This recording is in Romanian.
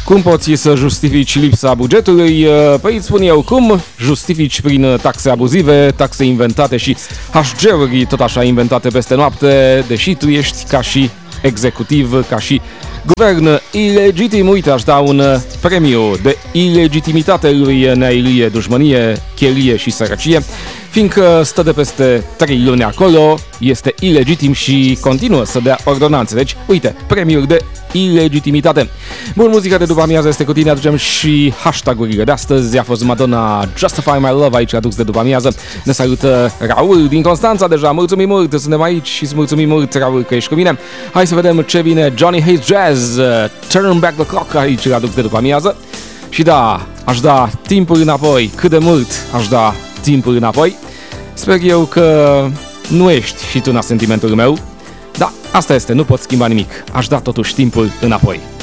Cum poți să justifici lipsa bugetului? Păi îți spun eu, cum justifici prin taxe abuzive, taxe inventate și HG-uri tot așa inventate peste noapte, deși tu ești ca și executiv, ca și guvern ilegitim. Uite, aș da un premiu de ilegitimitate lui Nea Ilie, dușmănie, chelie și sărăcie, fiindcă stă de peste 3 luni acolo, este ilegitim și continuă să dea ordonanțe. Deci, uite, premiul de ilegitimitate. Bun, muzica de după amiază este cu tine, aducem și hashtag-urile de astăzi. A fost Madonna, Justify My Love, aici adus de după amiază. Ne salută Raul din Constanța deja, mulțumim mult, suntem aici și îți mulțumim mult, Raul, că ești cu mine. Hai să vedem ce vine. Johnny Hayes Jazz, Turn Back the Clock, aici adus de după amiază. Și da, aș da timpul înapoi, cât de mult aș da timpul înapoi. Sper eu că nu ești și tu în sentimentul meu. Da, asta este, nu pot schimba nimic. Aș da totuși timpul înapoi.